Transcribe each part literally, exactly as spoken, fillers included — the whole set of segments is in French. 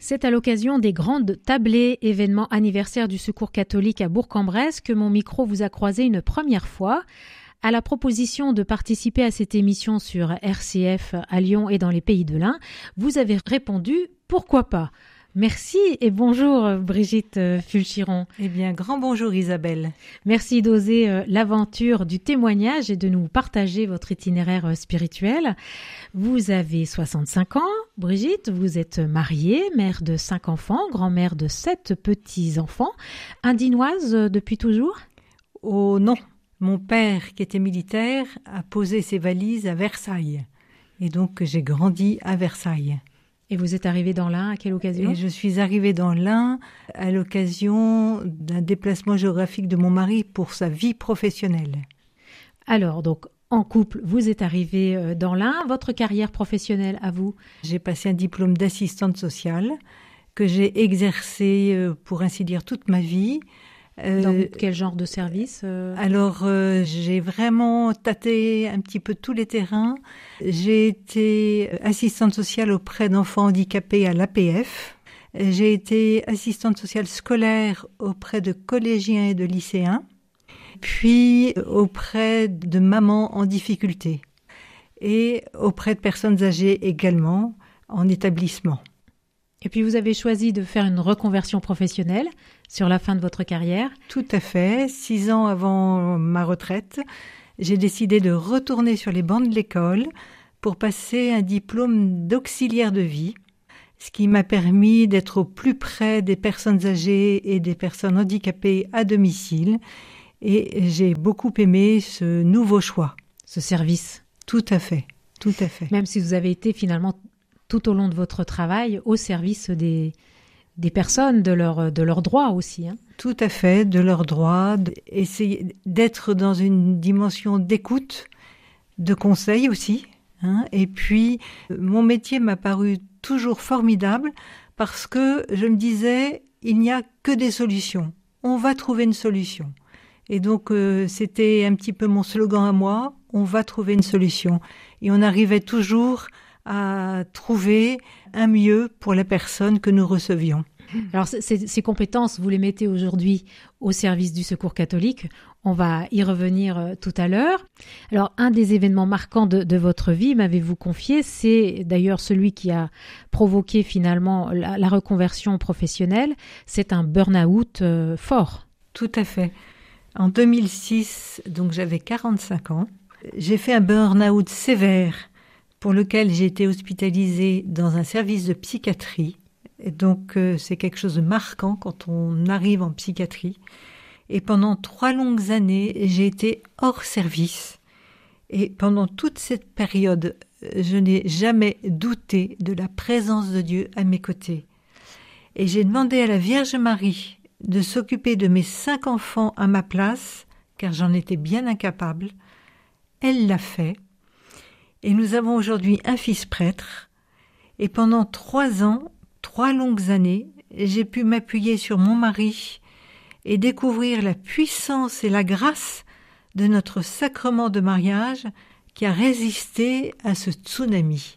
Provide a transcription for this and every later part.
C'est à l'occasion des grandes tablées événements anniversaires du Secours catholique à Bourg-en-Bresse que mon micro vous a croisé une première fois. À la proposition de participer à cette émission sur R C F à Lyon et dans les Pays de l'Ain, vous avez répondu « Pourquoi pas ?» Merci et bonjour Brigitte Fulchiron. Eh bien, grand bonjour Isabelle. Merci d'oser l'aventure du témoignage et de nous partager votre itinéraire spirituel. Vous avez soixante-cinq ans, Brigitte, vous êtes mariée, mère de cinq enfants, grand-mère de sept petits-enfants, indinoise depuis toujours ? Oh non, mon père qui était militaire a posé ses valises à Versailles et donc j'ai grandi à Versailles. Et vous êtes arrivée dans l'Ain à quelle occasion ? Et je suis arrivée dans l'Ain à l'occasion d'un déplacement géographique de mon mari pour sa vie professionnelle. Alors, donc, en couple, vous êtes arrivée dans l'Ain. Votre carrière professionnelle, à vous ? J'ai passé un diplôme d'assistante sociale que j'ai exercé, pour ainsi dire, toute ma vie. Dans euh, quel genre de service euh... Alors, euh, j'ai vraiment tâté un petit peu tous les terrains. J'ai été assistante sociale auprès d'enfants handicapés à l'A P F. J'ai été assistante sociale scolaire auprès de collégiens et de lycéens. Puis auprès de mamans en difficulté. Et auprès de personnes âgées également, en établissement. Et puis vous avez choisi de faire une reconversion professionnelle sur la fin de votre carrière. Tout à fait. Six ans avant ma retraite, j'ai décidé de retourner sur les bancs de l'école pour passer un diplôme d'auxiliaire de vie, ce qui m'a permis d'être au plus près des personnes âgées et des personnes handicapées à domicile. Et j'ai beaucoup aimé ce nouveau choix. Ce service. Tout à fait, tout à fait. Même si vous avez été finalement tout au long de votre travail, au service des, des personnes, de, leur, de leurs droits aussi. Hein. Tout à fait, de leurs droits, essayer d'être dans une dimension d'écoute, de conseil aussi. Hein. Et puis, mon métier m'a paru toujours formidable parce que je me disais, il n'y a que des solutions. On va trouver une solution. Et donc, euh, c'était un petit peu mon slogan à moi, on va trouver une solution. Et on arrivait toujours à trouver un mieux pour la personne que nous recevions. Alors, ces, ces compétences, vous les mettez aujourd'hui au service du Secours catholique. On va y revenir tout à l'heure. Alors, un des événements marquants de, de votre vie, m'avez-vous confié, c'est d'ailleurs celui qui a provoqué finalement la, la reconversion professionnelle. C'est un burn-out euh, fort. Tout à fait. En deux mille six, donc j'avais quarante-cinq ans, j'ai fait un burn-out sévère pour lequel j'ai été hospitalisée dans un service de psychiatrie. Et donc, euh, c'est quelque chose de marquant quand on arrive en psychiatrie. Et pendant trois longues années, j'ai été hors service. Et pendant toute cette période, je n'ai jamais douté de la présence de Dieu à mes côtés. Et j'ai demandé à la Vierge Marie de s'occuper de mes cinq enfants à ma place, car j'en étais bien incapable. Elle l'a fait. Et nous avons aujourd'hui un fils prêtre. Et pendant trois ans, trois longues années, j'ai pu m'appuyer sur mon mari et découvrir la puissance et la grâce de notre sacrement de mariage qui a résisté à ce tsunami.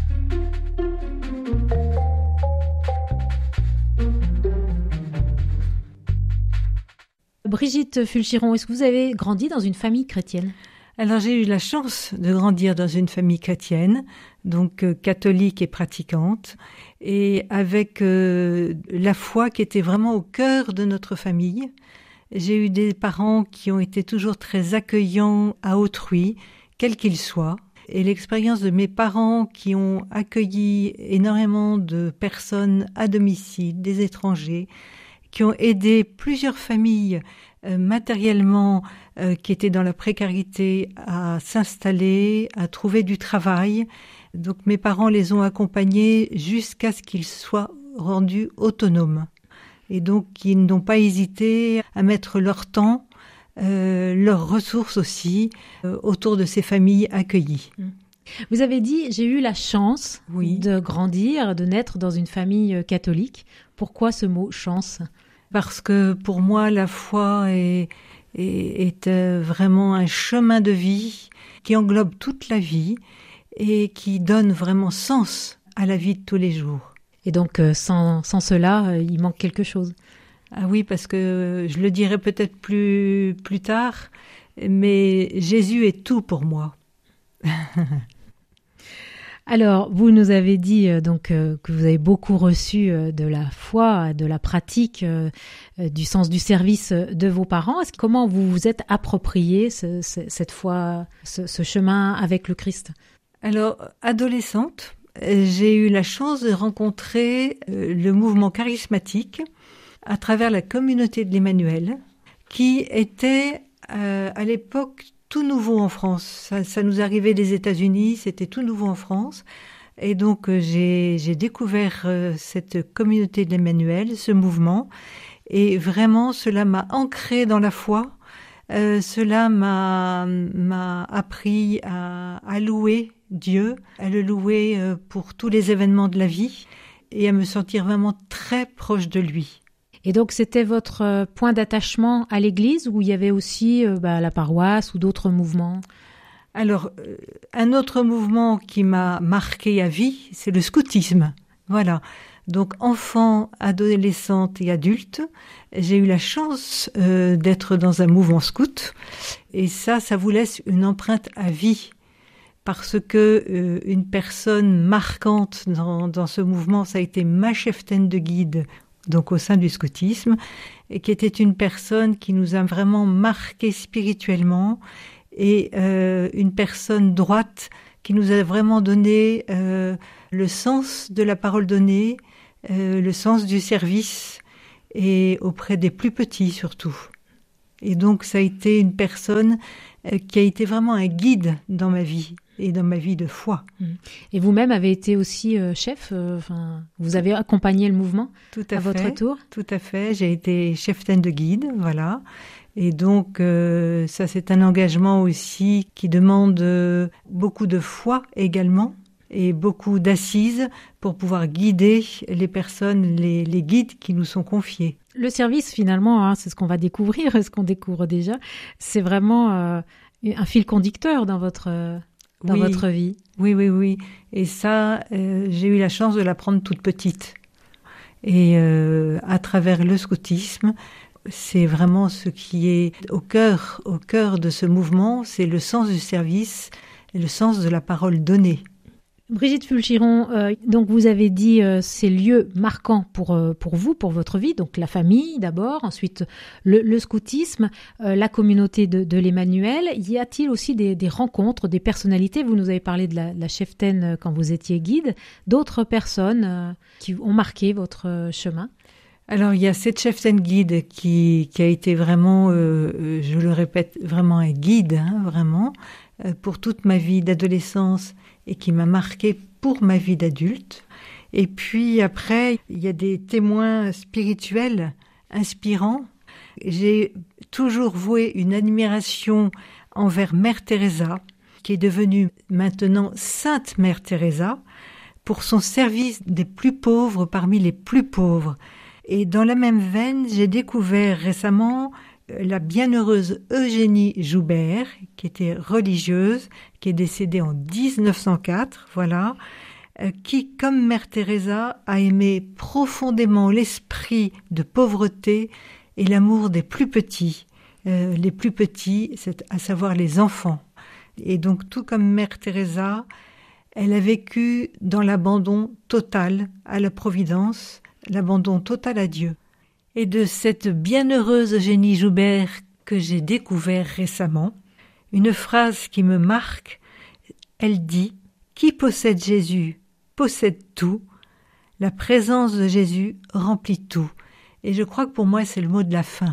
Brigitte Fulchiron, est-ce que vous avez grandi dans une famille chrétienne ? Alors j'ai eu la chance de grandir dans une famille chrétienne, donc euh, catholique et pratiquante, et avec euh, la foi qui était vraiment au cœur de notre famille. J'ai eu des parents qui ont été toujours très accueillants à autrui, quel qu'il soit. Et l'expérience de mes parents qui ont accueilli énormément de personnes à domicile, des étrangers, qui ont aidé plusieurs familles euh, matériellement euh, qui étaient dans la précarité à s'installer, à trouver du travail. Donc mes parents les ont accompagnés jusqu'à ce qu'ils soient rendus autonomes. Et donc ils n'ont pas hésité à mettre leur temps, euh, leurs ressources aussi, euh, autour de ces familles accueillies. Vous avez dit, j'ai eu la chance oui. de grandir, de naître dans une famille catholique. Pourquoi ce mot « chance » ? Parce que pour moi, la foi est, est, est euh, vraiment un chemin de vie qui englobe toute la vie et qui donne vraiment sens à la vie de tous les jours. Et donc, euh, sans, sans cela, euh, il manque quelque chose. Ah oui, parce que je le dirai peut-être plus, plus tard, mais Jésus est tout pour moi. Alors, vous nous avez dit euh, donc euh, que vous avez beaucoup reçu euh, de la foi, de la pratique, euh, euh, du sens du service de vos parents. Est-ce, comment vous vous êtes approprié ce, ce, cette foi, ce, ce chemin avec le Christ? Alors, adolescente, j'ai eu la chance de rencontrer euh, le mouvement charismatique à travers la communauté de l'Emmanuel, qui était euh, à l'époque tout nouveau en France. Ça, ça nous arrivait des États-Unis, c'était tout nouveau en France. Et donc, euh, j'ai, j'ai découvert euh, cette communauté de l'Emmanuel, ce mouvement. Et vraiment, cela m'a ancré dans la foi. Euh, cela m'a, m'a appris à, à louer Dieu, à le louer euh, pour tous les événements de la vie et à me sentir vraiment très proche de lui. Et donc, c'était votre euh, point d'attachement à l'Église ou il y avait aussi euh, bah, la paroisse ou d'autres mouvements? Alors, euh, un autre mouvement qui m'a marqué à vie, c'est le scoutisme. Voilà. Donc, enfant, adolescente et adulte, j'ai eu la chance euh, d'être dans un mouvement scout. Et ça, ça vous laisse une empreinte à vie. Parce que euh, une personne marquante dans, dans ce mouvement, ça a été ma cheftaine de guide, donc au sein du scoutisme, et qui était une personne qui nous a vraiment marqué spirituellement, et euh, une personne droite qui nous a vraiment donné euh, le sens de la parole donnée, euh, le sens du service, et auprès des plus petits surtout. Et donc ça a été une personne euh, qui a été vraiment un guide dans ma vie et dans ma vie de foi. Et vous-même avez été aussi euh, chef, euh, enfin, vous avez accompagné le mouvement tout à, à fait, votre tour? Tout à fait, j'ai été cheftaine de guide, voilà. Et donc euh, ça c'est un engagement aussi qui demande euh, beaucoup de foi également et beaucoup d'assises pour pouvoir guider les personnes, les, les guides qui nous sont confiés. Le service finalement, hein, c'est ce qu'on va découvrir, ce qu'on découvre déjà, c'est vraiment euh, un fil conducteur dans votre... Euh... dans oui, votre vie. Oui, oui, oui. Et ça, euh, j'ai eu la chance de l'apprendre toute petite. Et euh, à travers le scoutisme, c'est vraiment ce qui est au cœur, au cœur de ce mouvement, c'est le sens du service et le sens de la parole donnée. Brigitte Fulchiron, euh, donc vous avez dit euh, ces lieux marquants pour, euh, pour vous, pour votre vie, donc la famille d'abord, ensuite le, le scoutisme, euh, la communauté de, de l'Emmanuel. Y a-t-il aussi des, des rencontres, des personnalités? Vous nous avez parlé de la, de la cheftaine quand vous étiez guide, d'autres personnes euh, qui ont marqué votre chemin? Alors il y a cette cheftaine guide qui, qui a été vraiment, euh, je le répète, vraiment un guide, hein, vraiment, euh, pour toute ma vie d'adolescence et qui m'a marqué pour ma vie d'adulte. Et puis après, il y a des témoins spirituels inspirants. J'ai toujours voué une admiration envers Mère Teresa, qui est devenue maintenant Sainte Mère Teresa, pour son service des plus pauvres parmi les plus pauvres. Et dans la même veine, j'ai découvert récemment la bienheureuse Eugénie Joubert, qui était religieuse, qui est décédée en dix-neuf cent quatre, voilà, euh, qui, comme Mère Teresa, a aimé profondément l'esprit de pauvreté et l'amour des plus petits. Euh, les plus petits, c'est à savoir les enfants. Et donc, tout comme Mère Teresa, elle a vécu dans l'abandon total à la Providence, l'abandon total à Dieu. Et de cette bienheureuse Eugénie Joubert que j'ai découvert récemment, une phrase qui me marque, elle dit « Qui possède Jésus possède tout, la présence de Jésus remplit tout. » Et je crois que pour moi, c'est le mot de la fin.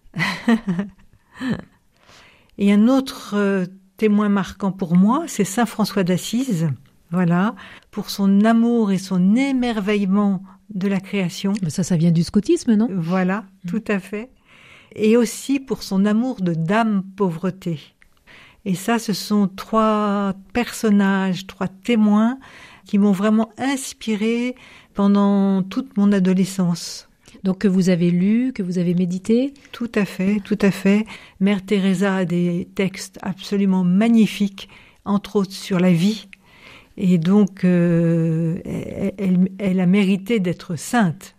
Et un autre euh, témoin marquant pour moi, c'est Saint François d'Assise, voilà, pour son amour et son émerveillement de la création. Mais ça, ça vient du scoutisme, non? Voilà, mmh. Tout à fait. Et aussi pour son amour de Dame Pauvreté. Et ça, ce sont trois personnages, trois témoins qui m'ont vraiment inspirée pendant toute mon adolescence. Donc que vous avez lu, que vous avez médité? Tout à fait, tout à fait. Mère Teresa a des textes absolument magnifiques, entre autres sur la vie. Et donc, euh, elle, elle a mérité d'être sainte.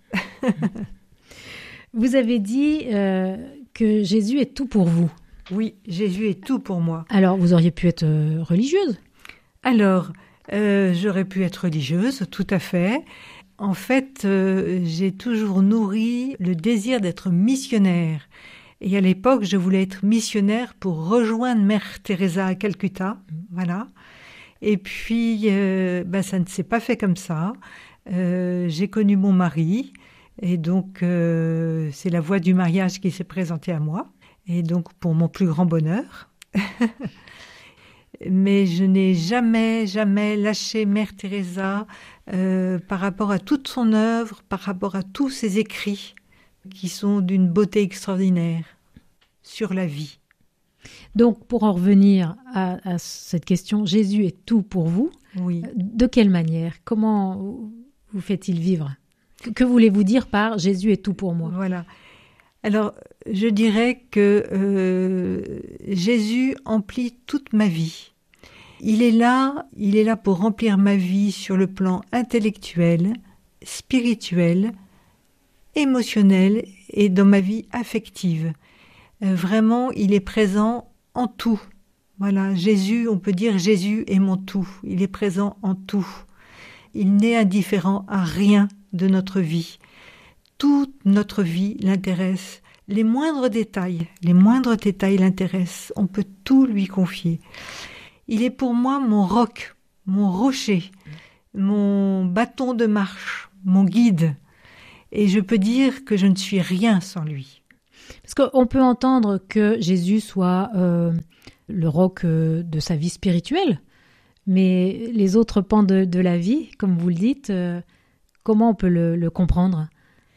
Vous avez dit euh, que Jésus est tout pour vous. Oui, Jésus est tout pour moi. Alors, vous auriez pu être euh, religieuse? Alors, euh, j'aurais pu être religieuse, tout à fait. En fait, euh, j'ai toujours nourri le désir d'être missionnaire. Et à l'époque, je voulais être missionnaire pour rejoindre Mère Teresa à Calcutta. Voilà. Et puis, euh, ben, ça ne s'est pas fait comme ça. Euh, j'ai connu mon mari. Et donc, euh, c'est la voie du mariage qui s'est présentée à moi. Et donc, pour mon plus grand bonheur. Mais je n'ai jamais, jamais lâché Mère Teresa euh, par rapport à toute son œuvre, par rapport à tous ses écrits qui sont d'une beauté extraordinaire sur la vie. Donc, pour en revenir à, à cette question, Jésus est tout pour vous. Oui. De quelle manière? Comment vous fait-il vivre? Que voulez-vous dire par Jésus est tout pour moi? Voilà. Alors, je dirais que euh, Jésus emplit toute ma vie. Il est là, il est là pour remplir ma vie sur le plan intellectuel, spirituel, émotionnel et dans ma vie affective. Euh, vraiment, il est présent en tout. Voilà, Jésus, on peut dire Jésus est mon tout. Il est présent en tout. Il n'est indifférent à rien de notre vie. Toute notre vie l'intéresse. Les moindres détails, les moindres détails l'intéressent. On peut tout lui confier. Il est pour moi mon roc, mon rocher, mon bâton de marche, mon guide. Et je peux dire que je ne suis rien sans lui. Parce qu'on peut entendre que Jésus soit euh, le roc euh, de sa vie spirituelle, mais les autres pans de, de la vie, comme vous le dites, euh, comment on peut le, le comprendre?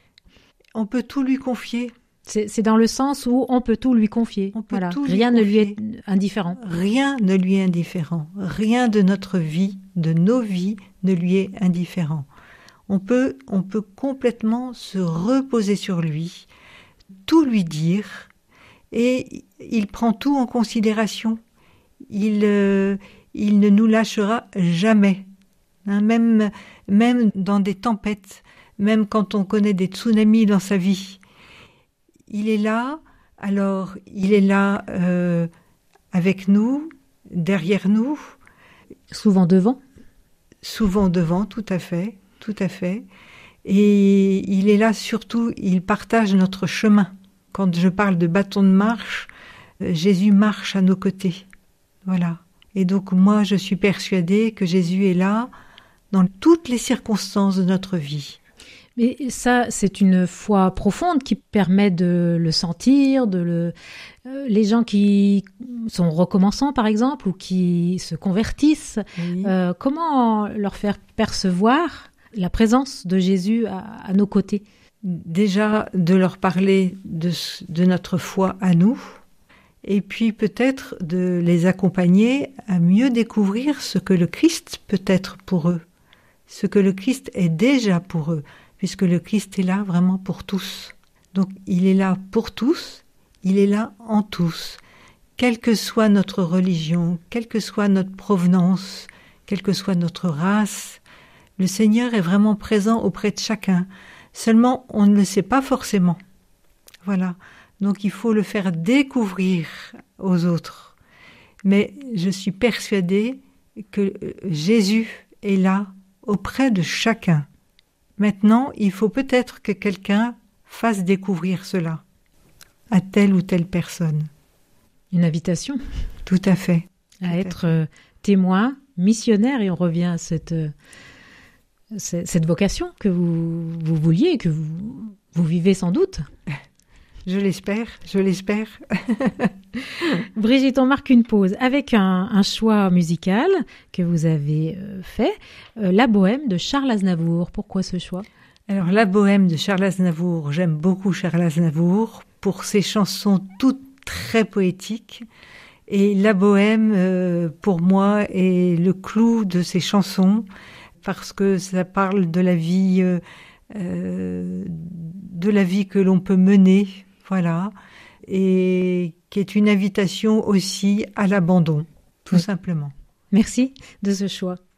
On peut tout lui confier. C'est, c'est dans le sens où on peut tout lui confier. On peut voilà. tout lui Rien confier. ne lui est indifférent. Rien ne lui est indifférent. Rien de notre vie, de nos vies, ne lui est indifférent. On peut, on peut complètement se reposer sur lui, tout lui dire, et il prend tout en considération. Il, euh, il ne nous lâchera jamais. Hein, même, même dans des tempêtes, même quand on connaît des tsunamis dans sa vie. Il est là, alors il est là euh, avec nous, derrière nous. Souvent devant. Souvent devant, tout à fait, tout à fait. Et il est là surtout, il partage notre chemin. Quand je parle de bâton de marche, Jésus marche à nos côtés. Voilà. Et donc moi, je suis persuadée que Jésus est là dans toutes les circonstances de notre vie. Mais ça, c'est une foi profonde qui permet de le sentir, de le... Euh, les gens qui sont recommençants, par exemple, ou qui se convertissent, Oui. euh, comment leur faire percevoir la présence de Jésus à, à nos côtés? Déjà, de leur parler de, de notre foi à nous, et puis peut-être de les accompagner à mieux découvrir ce que le Christ peut être pour eux, ce que le Christ est déjà pour eux, puisque le Christ est là vraiment pour tous. Donc il est là pour tous, il est là en tous, quelle que soit notre religion, quelle que soit notre provenance, quelle que soit notre race, le Seigneur est vraiment présent auprès de chacun. Seulement, on ne le sait pas forcément. Voilà. Donc il faut le faire découvrir aux autres. Mais je suis persuadée que Jésus est là auprès de chacun. Maintenant, il faut peut-être que quelqu'un fasse découvrir cela à telle ou telle personne. Une invitation. Tout à fait. À Tout être à fait. euh, témoin, missionnaire, et on revient à cette, euh, cette, cette vocation que vous, vous vouliez, que vous, vous vivez sans doute. Je l'espère, je l'espère. Brigitte, on marque une pause avec un, un choix musical que vous avez euh, fait, euh, La Bohème de Charles Aznavour. Pourquoi ce choix? Alors, La Bohème de Charles Aznavour, j'aime beaucoup Charles Aznavour pour ses chansons toutes très poétiques. Et La Bohème, euh, pour moi, est le clou de ses chansons parce que ça parle de la vie, euh, euh, de la vie que l'on peut mener, voilà, et qui est une invitation aussi à l'abandon, tout oui. simplement. Merci de ce choix.